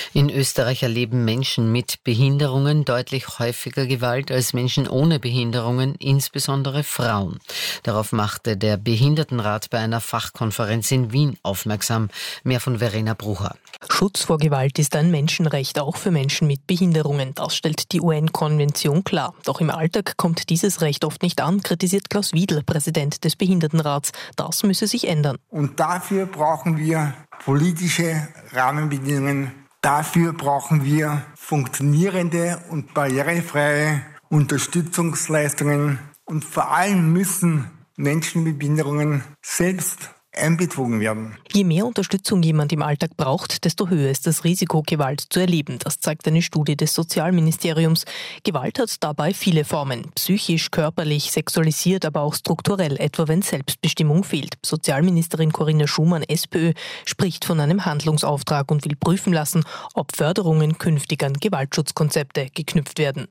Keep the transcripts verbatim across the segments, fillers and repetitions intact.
In Österreich erleben Menschen mit Behinderungen deutlich häufiger Gewalt als Menschen ohne Behinderungen, insbesondere Frauen. Darauf machte der Behindertenrat bei einer Fachkonferenz in Wien aufmerksam. Mehr von Verena Brucher. Schutz vor Gewalt ist ein Menschenrecht, auch für Menschen mit Behinderungen. Das stellt die U N-Konvention klar. Doch im Alltag kommt dieses Recht oft nicht an, kritisiert Klaus Wiedl, Präsident des Behindertenrats. Das müsse sich ändern. Und dafür brauchen wir politische Rahmenbedingungen. Dafür brauchen wir funktionierende und barrierefreie Unterstützungsleistungen. Und vor allem müssen Menschen mit Behinderungen selbst einbezogen werden. Je mehr Unterstützung jemand im Alltag braucht, desto höher ist das Risiko, Gewalt zu erleben. Das zeigt eine Studie des Sozialministeriums. Gewalt hat dabei viele Formen. Psychisch, körperlich, sexualisiert, aber auch strukturell, etwa wenn Selbstbestimmung fehlt. Sozialministerin Corinna Schumann, SPÖ, spricht von einem Handlungsauftrag und will prüfen lassen, ob Förderungen künftig an Gewaltschutzkonzepte geknüpft werden.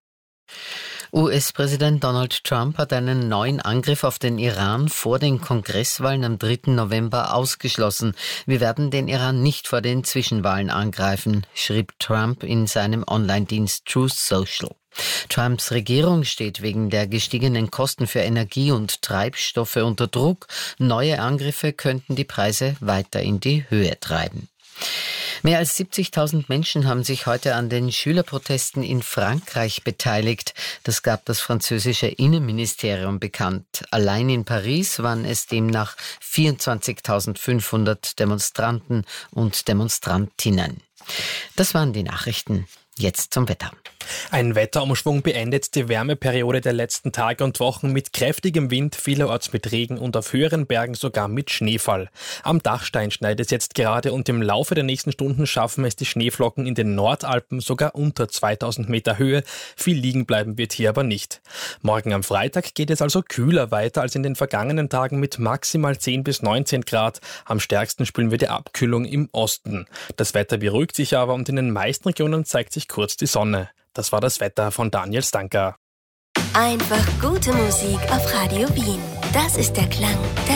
U S-Präsident Donald Trump hat einen neuen Angriff auf den Iran vor den Kongresswahlen am dritten November ausgeschlossen. Wir werden den Iran nicht vor den Zwischenwahlen angreifen, schrieb Trump in seinem Online-Dienst Truth Social. Trumps Regierung steht wegen der gestiegenen Kosten für Energie und Treibstoffe unter Druck. Neue Angriffe könnten die Preise weiter in die Höhe treiben. Mehr als siebzigtausend Menschen haben sich heute an den Schülerprotesten in Frankreich beteiligt. Das gab das französische Innenministerium bekannt. Allein in Paris waren es demnach vierundzwanzigtausendfünfhundert Demonstranten und Demonstrantinnen. Das waren die Nachrichten. Jetzt zum Wetter. Ein Wetterumschwung beendet die Wärmeperiode der letzten Tage und Wochen mit kräftigem Wind, vielerorts mit Regen und auf höheren Bergen sogar mit Schneefall. Am Dachstein schneit es jetzt gerade und im Laufe der nächsten Stunden schaffen es die Schneeflocken in den Nordalpen sogar unter zweitausend Meter Höhe. Viel liegen bleiben wird hier aber nicht. Morgen am Freitag geht es also kühler weiter als in den vergangenen Tagen mit maximal zehn bis neunzehn Grad. Am stärksten spüren wir die Abkühlung im Osten. Das Wetter beruhigt sich aber und in den meisten Regionen zeigt sich kurz die Sonne. Das war das Wetter von Daniel Stanker. Einfach gute Musik auf Radio Wien. Das ist der Klang der